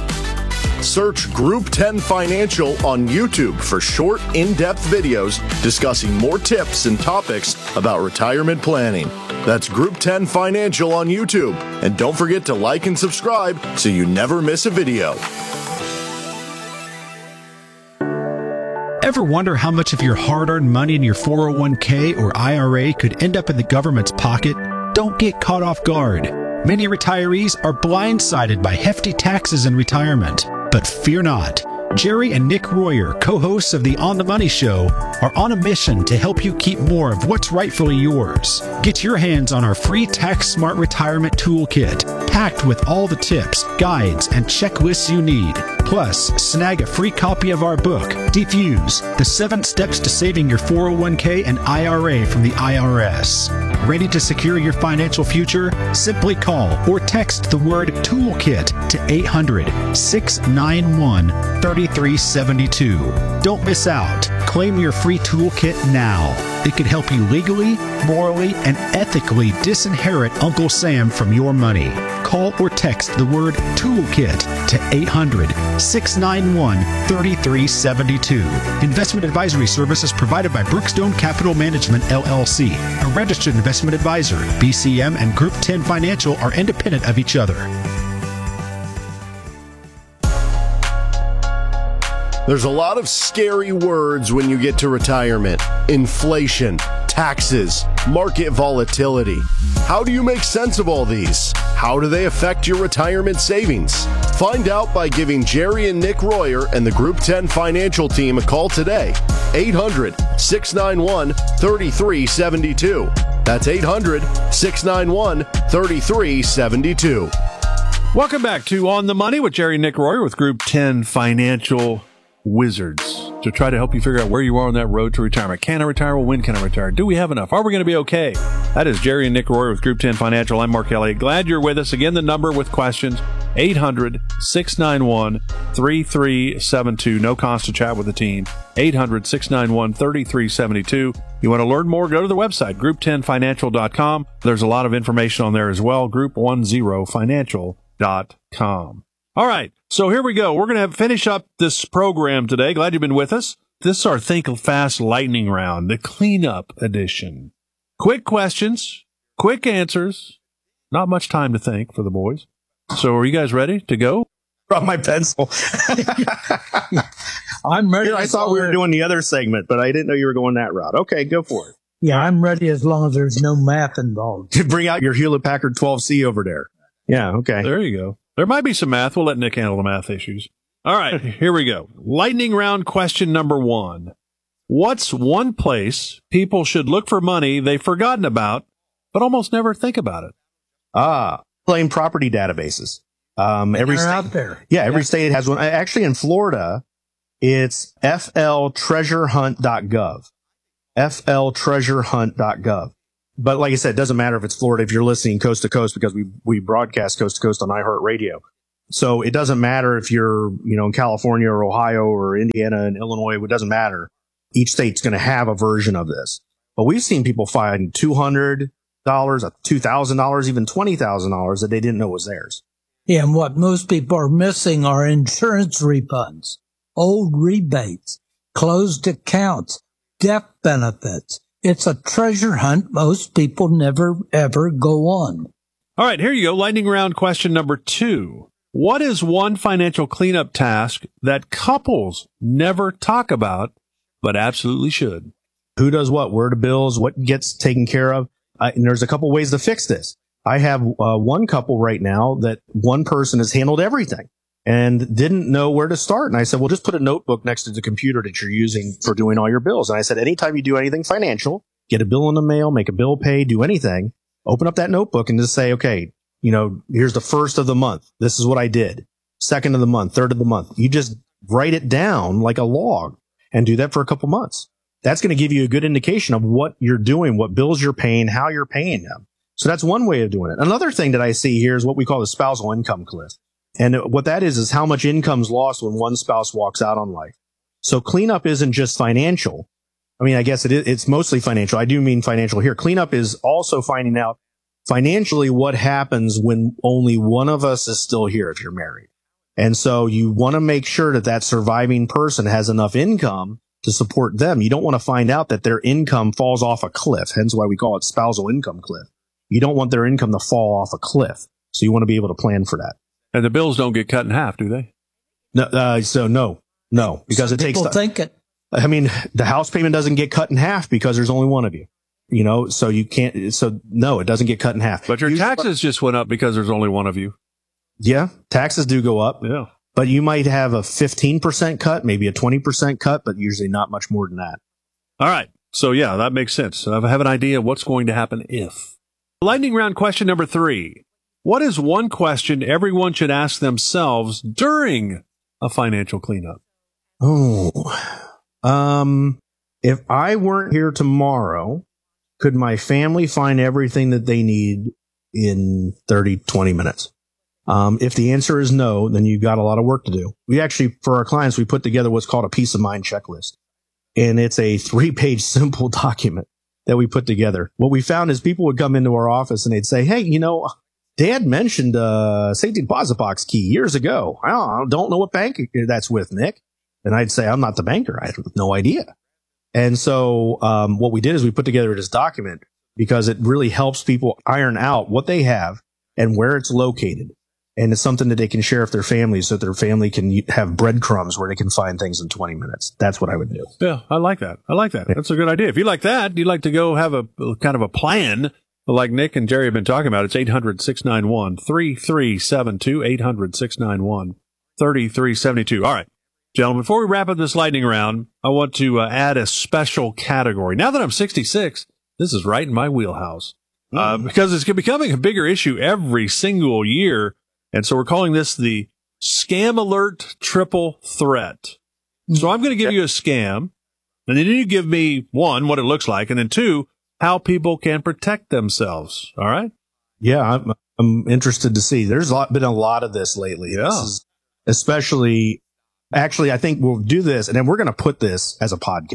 D: Search Group ten Financial on YouTube for short, in-depth videos discussing more tips and topics about retirement planning. That's Group ten Financial on YouTube. And don't forget to like and subscribe so you never miss a video.
E: Ever wonder how much of your hard-earned money in your four oh one k or I R A could end up in the government's pocket? Don't get caught off guard. Many retirees are blindsided by hefty taxes in retirement. But fear not. Jerry and Nick Royer, co-hosts of the On the Money Show, are on a mission to help you keep more of what's rightfully yours. Get your hands on our free Tax Smart Retirement Toolkit, packed with all the tips, guides, and checklists you need. Plus, snag a free copy of our book, Defuse, the seven steps to saving your four oh one k and I R A from the I R S. Ready to secure your financial future? Simply call or text the word TOOLKIT to eight hundred, six nine one, three three seven two. Don't miss out. Claim your free toolkit now. It could help you legally, morally, and ethically disinherit Uncle Sam from your money. Call or text the word TOOLKIT to eight hundred, six nine one, three three seven two. Investment advisory services provided by Brookstone Capital Management, L L C, a registered investment advisor. B C M and Group ten Financial are independent of each other.
D: There's a lot of scary words when you get to retirement. Inflation, taxes, market volatility. How do you make sense of all these? How do they affect your retirement savings? Find out by giving Jerry and Nick Royer and the Group ten Financial team a call today. eight hundred, six nine one, three three seven two. That's eight hundred, six nine one, three three seven two.
C: Welcome back to On the Money with Jerry and Nick Royer with Group ten Financial Wizards to try to help you figure out where you are on that road to retirement. Can I retire? Well, when can I retire? Do we have enough? Are we going to be okay? That is Jerry and Nick Royer with Group ten Financial. I'm Mark Elliott. Glad you're with us. Again, the number with questions, eight hundred, six nine one, three three seven two. No cost to chat with the team. eight hundred, six nine one, three three seven two. You want to learn more, go to the website, group ten financial dot com. There's a lot of information on there as well, group ten financial dot com. All right, so here we go. We're going to finish up this program today. Glad you've been with us. This is our Think Fast lightning round, the cleanup edition. Quick questions, quick answers, not much time to think for the boys. So are you guys ready to go?
B: Brought my pencil.
A: I'm ready.
B: Here, I thought we were doing the other segment, but I didn't know you were going that route. Okay, go for it.
A: Yeah, I'm ready as long as there's no math involved.
B: Bring out your Hewlett Packard twelve C over there. Yeah, okay.
C: There you go. There might be some math. We'll let Nick handle the math issues. All right, here we go. Lightning round question number one. What's one place people should look for money they've forgotten about, but almost never think about it?
B: Ah, claim property databases. Um, every
A: They're
B: state,
A: out there.
B: Yeah, every
A: Yeah.
B: state has one. Actually, in Florida, it's f l treasure hunt dot gov. f l treasure hunt dot gov. But like I said, it doesn't matter if it's Florida, if you're listening coast to coast, because we, we broadcast coast to coast on iHeartRadio. So it doesn't matter if you're, you know, in California or Ohio or Indiana and Illinois. It doesn't matter. Each state's going to have a version of this. But we've seen people find two hundred dollars, two thousand dollars, even twenty thousand dollars that they didn't know was theirs.
A: Yeah, and what most people are missing are insurance refunds, old rebates, closed accounts, death benefits. It's a treasure hunt most people never, ever go on.
C: All right, here you go. Lightning round question number two. What is one financial cleanup task that couples never talk about, but absolutely should?
B: Who does what? Where to bills? What gets taken care of? I, and there's a couple ways to fix this. I have uh, one couple right now that one person has handled everything and didn't know where to start. And I said, well, just put a notebook next to the computer that you're using for doing all your bills. And I said, anytime you do anything financial, get a bill in the mail, make a bill pay, do anything, open up that notebook and just say, okay, you know, here's the first of the month. This is what I did. Second of the month, third of the month. You just write it down like a log and do that for a couple months. That's going to give you a good indication of what you're doing, what bills you're paying, how you're paying them. So that's one way of doing it. Another thing that I see here is what we call the spousal income cliff. And what that is, is how much income's lost when one spouse walks out on life. So cleanup isn't just financial. I mean, I guess it is, it's mostly financial. I do mean financial here. Cleanup is also finding out financially what happens when only one of us is still here if you're married. And so you want to make sure that that surviving person has enough income to support them. You don't want to find out that their income falls off a cliff, hence why we call it spousal income cliff. You don't want their income to fall off a cliff. So you want to be able to plan for that.
C: And the bills don't get cut in half, do they?
B: No, uh, so no, no, because
A: Some
B: it takes
A: people
B: time.
A: think it.
B: I mean, the house payment doesn't get cut in half because there's only one of you, you know, so you can't, so no, it doesn't get cut in half.
C: But your
B: You-
C: taxes just went up because there's only one of you.
B: Yeah, taxes do go up,
C: Yeah.
B: but you might have a fifteen percent cut, maybe a twenty percent cut, but usually not much more than that.
C: All right. So, yeah, that makes sense. So I have an idea of what's going to happen if. Lightning round question number three. What is one question everyone should ask themselves during a financial cleanup?
B: Oh, um, if I weren't here tomorrow, could my family find everything that they need in thirty, twenty minutes? Um, if the answer is no, then you've got a lot of work to do. We actually, for our clients, we put together what's called a peace of mind checklist. And it's a three page simple document that we put together. What we found is people would come into our office and they'd say, hey, you know, Dad mentioned uh safety deposit box key years ago. I don't know what bank that's with, Nick. And I'd say, I'm not the banker. I have no idea. And so um what we did is we put together this document because it really helps people iron out what they have and where it's located. And it's something that they can share with their families so that their family can have breadcrumbs where they can find things in twenty minutes. That's what I would do.
C: Yeah, I like that. I like that. That's a good idea. If you like that, you'd like to go have a kind of a plan like Nick and Jerry have been talking about. It's eight hundred, six nine one, three three seven two, eight hundred, six nine one, three three seven two. All right, gentlemen, before we wrap up this lightning round, I want to uh, add a special category. Now that I'm sixty-six, this is right in my wheelhouse uh, because it's becoming a bigger issue every single year. And so we're calling this the Scam Alert Triple Threat. So I'm going to give you a scam, and then you give me, one, what it looks like, and then two, how people can protect themselves. All right?
B: Yeah, I'm, I'm interested to see. There's a lot, been a lot of this lately.
C: Yeah.
B: This is especially, actually, I think we'll do this, and then we're going to put this as a podcast.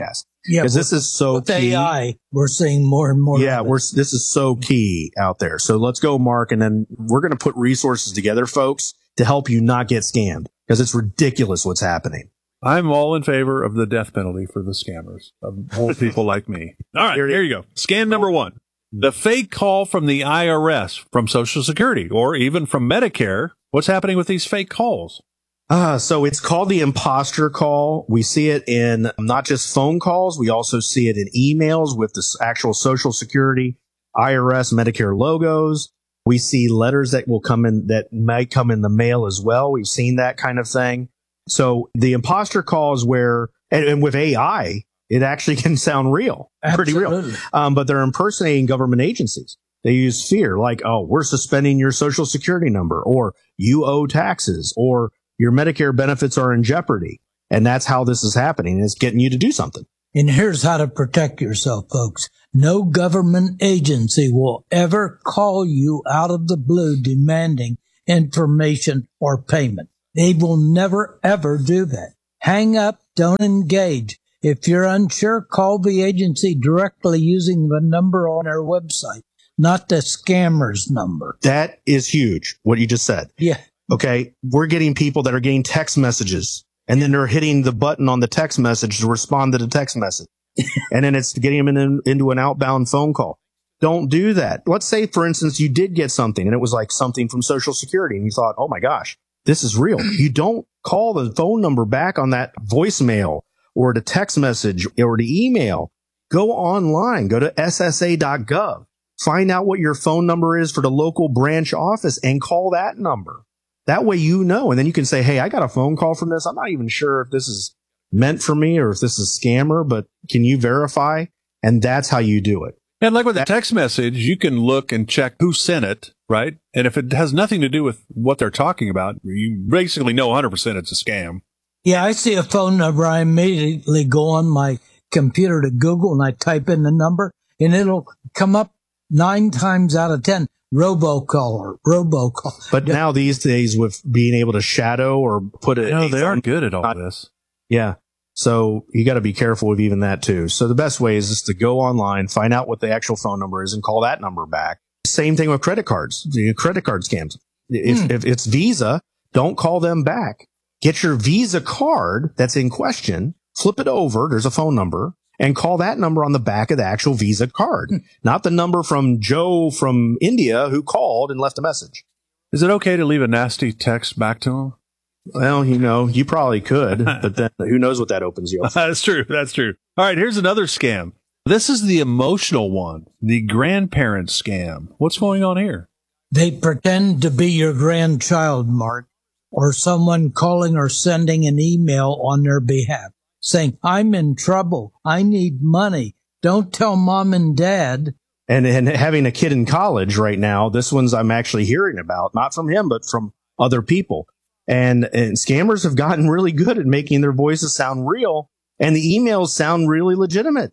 A: Yeah,
B: because this is so
A: with
B: key.
A: A I, we're seeing more and more.
B: Yeah,
A: of it.
B: we're this is so key out there. So let's go, Mark, and then we're going to put resources together, folks, to help you not get scammed, because it's ridiculous what's happening.
C: I'm all in favor of the death penalty for the scammers, of old people like me. All right, here you go. Scam number one. The fake call from the I R S, from Social Security, or even from Medicare. What's happening with these fake calls?
B: Uh, so it's called the imposter call. We see it in not just phone calls. We also see it in emails with the actual Social Security, I R S, Medicare logos. We see letters that will come in, that might come in the mail as well. We've seen that kind of thing. So the imposter call is where, and, and with A I, it actually can sound real,
A: Absolutely.
B: pretty real. Um, but they're impersonating government agencies. They use fear, like, oh, we're suspending your Social Security number, or you owe taxes, or your Medicare benefits are in jeopardy. And that's how this is happening. It's getting you to do something.
A: And here's how to protect yourself, folks. No government agency will ever call you out of the blue demanding information or payment. They will never, ever do that. Hang up. Don't engage. If you're unsure, call the agency directly using the number on their website, not the scammer's number.
B: That is huge, what you just said.
A: Yeah.
B: Okay, we're getting people that are getting text messages, and then they're hitting the button on the text message to respond to the text message. And then it's getting them in, into an outbound phone call. Don't do that. Let's say, for instance, you did get something, and it was like something from Social Security, and you thought, oh my gosh, this is real. You don't call the phone number back on that voicemail or the text message or the email. Go online, go to S S A dot gov, find out what your phone number is for the local branch office, and call that number. That way you know, and then you can say, hey, I got a phone call from this. I'm not even sure if this is meant for me or if this is a scammer, but can you verify? And that's how you do it.
C: And like with a text message, you can look and check who sent it, right? And if it has nothing to do with what they're talking about, you basically know one hundred percent it's a scam.
A: Yeah, I see a phone number. I immediately go on my computer to Google and I type in the number, and it'll come up nine times out of ten. Robocaller, robocall.
B: But now these days, with being able to shadow or put it,
C: No, they are good at all this.
B: Yeah. So you got to be careful with even that too. So the best way is just to go online, find out what the actual phone number is, and call that number back. Same thing with credit cards, the credit card scams. If, mm. if it's Visa, don't call them back. Get your Visa card that's in question, flip it over. There's a phone number, and call that number on the back of the actual Visa card, mm. not the number from Joe from India who called and left a message.
C: Is it okay to leave a nasty text back to him?
B: Well, you know, you probably could, but then who knows what that opens you up for.
C: That's true. That's true. All right, here's another scam. This is the emotional one, the grandparent scam. What's going on here?
A: They pretend to be your grandchild, Mark, or someone calling or sending an email on their behalf, saying, I'm in trouble. I need money. Don't tell mom and dad.
B: And, and having a kid in college right now, this one's I'm actually hearing about, not from him, but from other people. And, and scammers have gotten really good at making their voices sound real, and the emails sound really legitimate.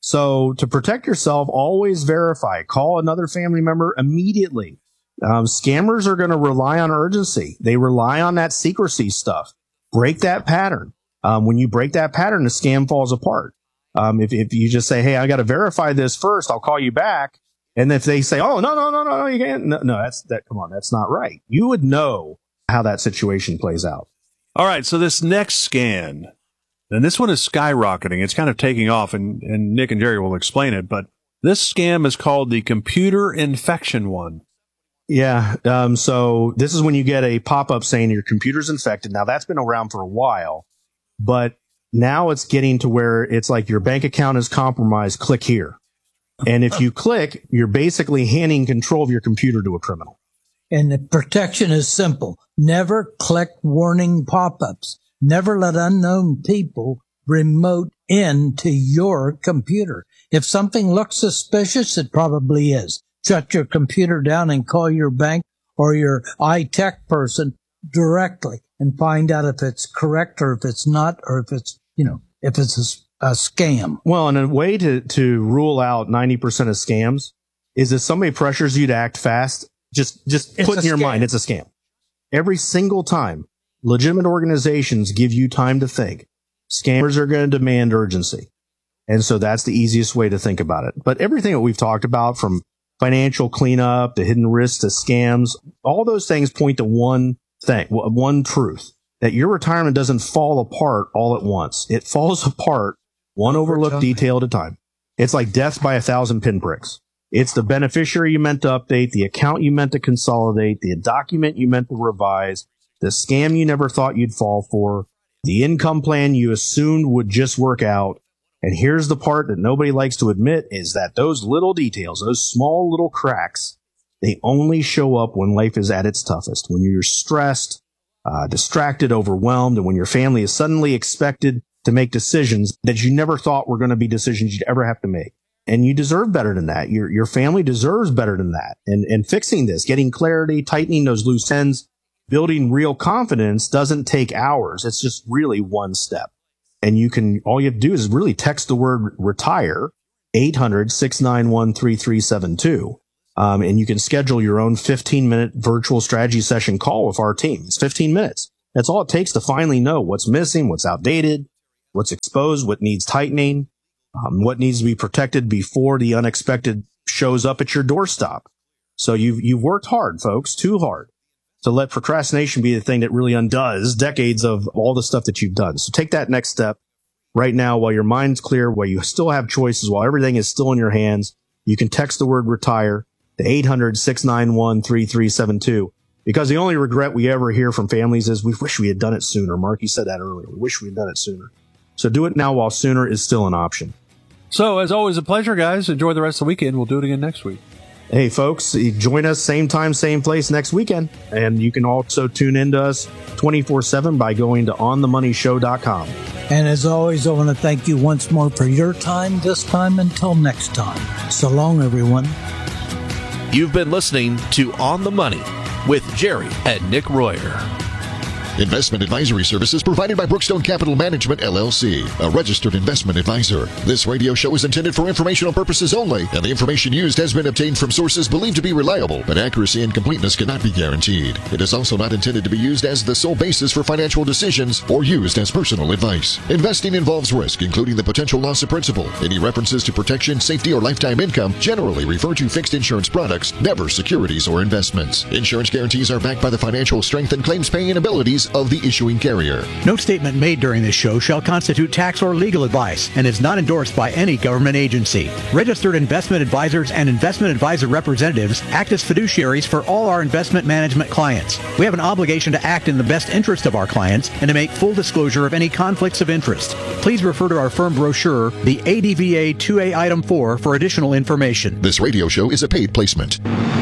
B: So to protect yourself, always verify. Call another family member immediately. Um, scammers are going to rely on urgency. They rely on that secrecy stuff. Break that pattern. Um, when you break that pattern, the scam falls apart. Um, if, if you just say, hey, I got to verify this first, I'll call you back. And if they say, oh, no, no, no, no, no, you can't. No, no, that's that. Come on, that's not right. You would know how that situation plays out.
C: All right, so this next scan, and this one is skyrocketing. It's kind of taking off, and, and Nick and Jerry will explain it, but this scam is called the computer infection one.
B: Yeah, um, so this is when you get a pop-up saying your computer's infected. Now, that's been around for a while, but now it's getting to where it's like your bank account is compromised, click here. And if you click, you're basically handing control of your computer to a criminal.
A: And the protection is simple. Never click warning pop-ups. Never let unknown people remote into your computer. If something looks suspicious, it probably is. Shut your computer down and call your bank or your I Tech person directly and find out if it's correct or if it's not, or if it's, you know, if it's a, a scam.
B: Well, and a way to, to rule out ninety percent of scams is if somebody pressures you to act fast, just, just
A: It's
B: put
A: a
B: in your
A: scam.
B: mind, it's a scam. Every single time, legitimate organizations give you time to think. Scammers are going to demand urgency. And so that's the easiest way to think about it. But everything that we've talked about, from financial cleanup to hidden risks to scams, all those things point to one thing, one truth, that your retirement doesn't fall apart all at once. It falls apart one overlooked detail at a time. It's like death by a thousand pinpricks. It's the beneficiary you meant to update, the account you meant to consolidate, the document you meant to revise, the scam you never thought you'd fall for, the income plan you assumed would just work out. And here's the part that nobody likes to admit, is that those little details, those small little cracks, they only show up when life is at its toughest, when you're stressed, uh, distracted, overwhelmed, and when your family is suddenly expected to make decisions that you never thought were going to be decisions you'd ever have to make. And you deserve better than that. Your your family deserves better than that. And and fixing this, getting clarity, tightening those loose ends, building real confidence doesn't take hours. It's just really one step. And you can, all you have to do is really text the word retire, eight hundred, six nine one, three three seven two. Um, and you can schedule your own fifteen minute virtual strategy session call with our team. It's fifteen minutes. That's all it takes to finally know what's missing, what's outdated, what's exposed, what needs tightening. Um, what needs to be protected before the unexpected shows up at your doorstep. So you've, you've worked hard, folks, too hard, to let procrastination be the thing that really undoes decades of all the stuff that you've done. So take that next step right now while your mind's clear, while you still have choices, while everything is still in your hands. You can text the word retire to eight hundred, six nine one, three three seven two. Because the only regret we ever hear from families is we wish we had done it sooner. Mark, you said that earlier. We wish we had done it sooner. So do it now while sooner is still an option.
C: So, as always, a pleasure, guys. Enjoy the rest of the weekend. We'll do it again next week.
B: Hey, folks, join us same time, same place next weekend. And you can also tune into us twenty-four seven by going to on the money show dot com.
A: And as always, I want to thank you once more for your time this time. Until next time. So long, everyone.
I: You've been listening to On the Money with Jerry and Nick Royer.
F: Investment advisory services provided by Brookstone Capital Management, L L C, a registered investment advisor. This radio show is intended for informational purposes only, and the information used has been obtained from sources believed to be reliable, but accuracy and completeness cannot be guaranteed. It is also not intended to be used as the sole basis for financial decisions or used as personal advice. Investing involves risk, including the potential loss of principal. Any references to protection, safety, or lifetime income generally refer to fixed insurance products, never securities or investments. Insurance guarantees are backed by the financial strength and claims-paying abilities of the issuing carrier.
E: No statement made during this show shall constitute tax or legal advice and is not endorsed by any government agency. Registered investment advisors and investment advisor representatives act as fiduciaries for all our investment management clients. We have an obligation to act in the best interest of our clients and to make full disclosure of any conflicts of interest. Please refer to our firm brochure, the A D V A two A Item four, for additional information.
F: This radio show is a paid placement.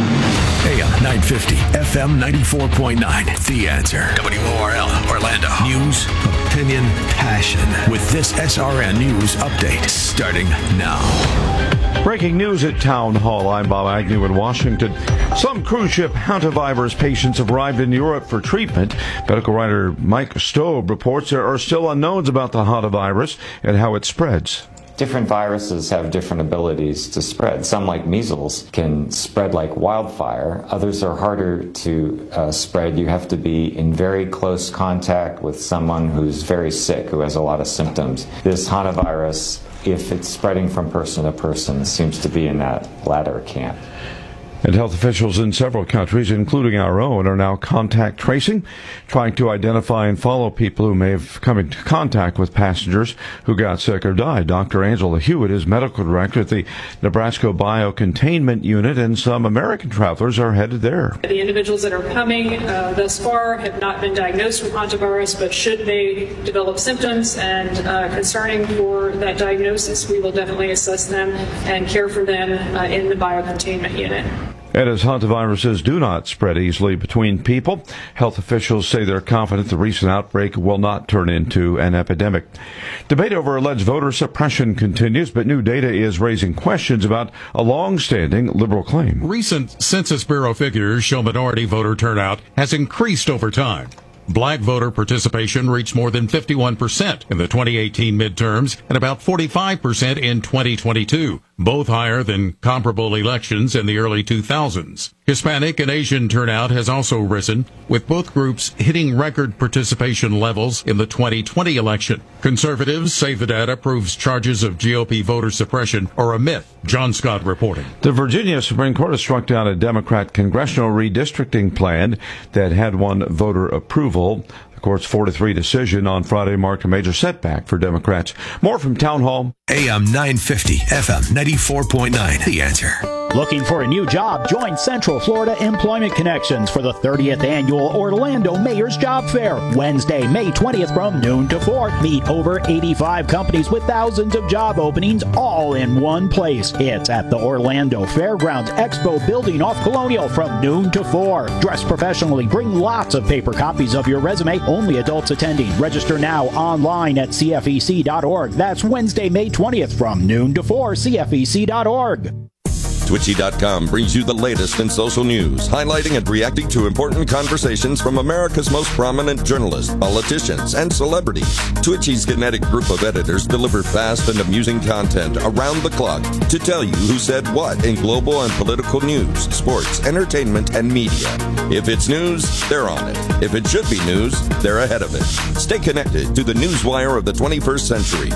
J: A M nine fifty, F M ninety-four point nine. The Answer. W O R L, Orlando. News, opinion, passion. With this S R N News update starting now.
K: Breaking news at Town Hall. I'm Bob Agnew in Washington. Some cruise ship hantavirus patients have arrived in Europe for treatment. Medical writer Mike Stobe reports there are still unknowns about the hantavirus and how it spreads.
L: Different viruses have different abilities to spread. Some, like measles, can spread like wildfire. Others are harder to uh, spread. You have to be in very close contact with someone who's very sick, who has a lot of symptoms. This hantavirus, if it's spreading from person to person, seems to be in that latter camp.
K: And health officials in several countries, including our own, are now contact tracing, trying to identify and follow people who may have come into contact with passengers who got sick or died. Doctor Angela Hewitt is medical director at the Nebraska Biocontainment Unit, and some American travelers are headed there.
M: The individuals that are coming uh, thus far have not been diagnosed with hantavirus, but should they develop symptoms and uh, concerning for that diagnosis, we will definitely assess them and care for them uh, in the biocontainment unit.
K: And as hantaviruses do not spread easily between people, health officials say they're confident the recent outbreak will not turn into an epidemic. Debate over alleged voter suppression continues, but new data is raising questions about a long-standing liberal claim.
N: Recent Census Bureau figures show minority voter turnout has increased over time. Black voter participation reached more than fifty-one percent in the twenty eighteen midterms and about forty-five percent in twenty twenty-two. both higher than comparable elections in the early two thousands. Hispanic and Asian turnout has also risen, with both groups hitting record participation levels in the twenty twenty election. Conservatives say the data proves charges of G O P voter suppression are a myth. John Scott reporting.
K: The Virginia Supreme Court has struck down a Democrat congressional redistricting plan that had won voter approval. The court's four to three decision on Friday marked a major setback for Democrats. More from Town Hall.
J: A M nine fifty, F M ninety-four point nine. The Answer.
O: Looking for a new job? Join Central Florida Employment Connections for the thirtieth Annual Orlando Mayor's Job Fair. Wednesday, May twentieth from noon to four. Meet over eighty-five companies with thousands of job openings all in one place. It's at the Orlando Fairgrounds Expo Building off Colonial from noon to four. Dress professionally. Bring lots of paper copies of your resume. Only adults attending. Register now online at C F E C dot org. That's Wednesday, May twentieth from noon to four. C F E C dot org.
P: Twitchy dot com brings you the latest in social news, highlighting and reacting to important conversations from America's most prominent journalists, politicians, and celebrities. Twitchy's kinetic group of editors deliver fast and amusing content around the clock to tell you who said what in global and political news, sports, entertainment, and media. If it's news, they're on it. If it should be news, they're ahead of it. Stay connected to the newswire of the twenty-first century.